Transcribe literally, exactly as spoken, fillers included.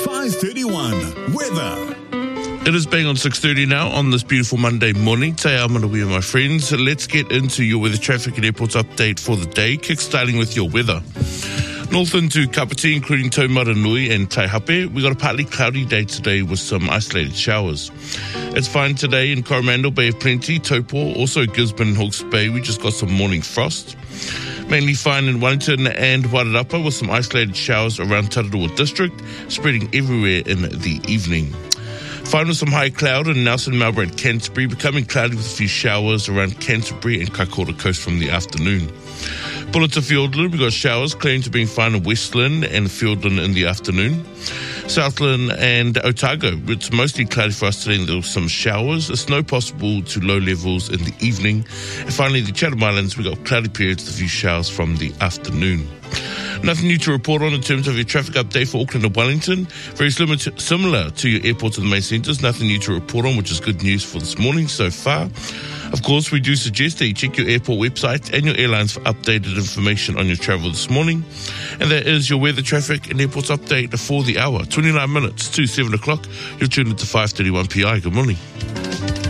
five thirty-one. Weather. It is bang on six thirty now on this beautiful Monday morning. Te ao manawi, my friends. Let's get into your weather, traffic and airports update for the day, kick-starting with your weather. North into Kapiti, including Taumaranui and Taihape. We got a partly cloudy day today with some isolated showers. It's fine today in Coromandel, Bay of Plenty, Taupo, also Gisborne and Hawke's Bay. We just got some morning frost. Mainly fine in Wellington and Wairarapa with some isolated showers around Tararua District, spreading everywhere in the evening. Fine with some high cloud in Nelson, Marlborough and Canterbury, becoming cloudy with a few showers around Canterbury and Kaikoura Coast from the afternoon. Pull to Fiordland, we got showers, clearing to being fine in Westland and Fiordland in the afternoon. Southland and Otago, it's mostly cloudy for us today and there were some showers. A snow possible to low levels in the evening. And finally, the Chatham Islands, we got cloudy periods with a few showers from the afternoon. Nothing new to report on in terms of your traffic update for Auckland and Wellington. Very similar to, similar to your airports and the main centres. Nothing new to report on, which is good news for this morning so far. Of course, we do suggest that you check your airport website and your airlines for updated information on your travel this morning. And that is your weather, traffic and airports update for the hour. twenty-nine minutes to seven o'clock. You're tuned into five thirty-one P I. Good morning.